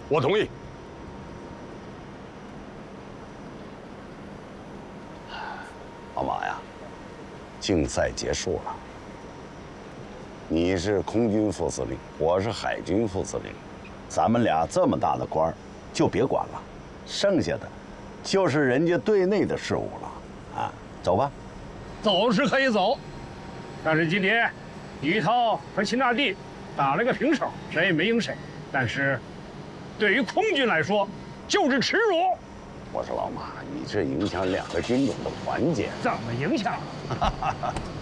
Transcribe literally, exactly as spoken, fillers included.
我同意。 老马呀，竞赛结束了，你是空军副司令，我是海军副司令，咱们俩这么大的官儿，就别管了，剩下的就是人家队内的事务了。啊，走吧。 走是可以走，但是今天于涛和秦大帝打了个平手，谁也没赢谁。但是，对于空军来说，就是耻辱。 我说老马，你这影响两个军种的团结。 怎么影响？